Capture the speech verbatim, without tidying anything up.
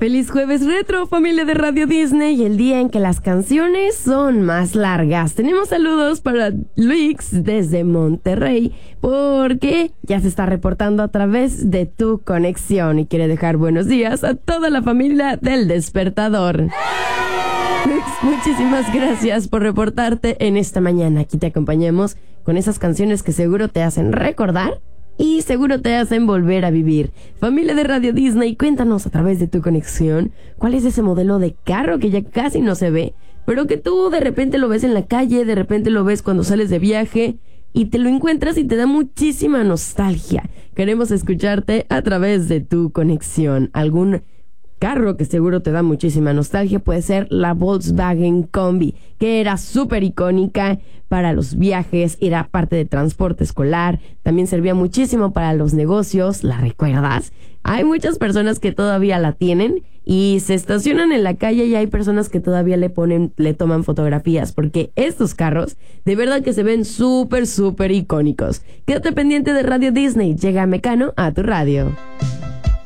Feliz jueves retro, familia de Radio Disney, el día en que las canciones son más largas. Tenemos saludos para Luis desde Monterrey, porque ya se está reportando a través de tu conexión y quiere dejar buenos días a toda la familia del Despertador. Luis, muchísimas gracias por reportarte en esta mañana. Aquí te acompañamos con esas canciones que seguro te hacen recordar y seguro te hacen volver a vivir. Familia de Radio Disney, cuéntanos a través de tu conexión cuál es ese modelo de carro que ya casi no se ve, pero que tú de repente lo ves en la calle, de repente lo ves cuando sales de viaje y te lo encuentras y te da muchísima nostalgia. Queremos escucharte a través de tu conexión. ¿Algún carro que seguro te da muchísima nostalgia? Puede ser la Volkswagen Combi, que era súper icónica para los viajes, era parte de transporte escolar, también servía muchísimo para los negocios. ¿La recuerdas? Hay muchas personas que todavía la tienen y se estacionan en la calle y hay personas que todavía le ponen, le toman fotografías, porque estos carros de verdad que se ven súper, súper icónicos. Quédate pendiente de Radio Disney, llega Mecano a tu radio.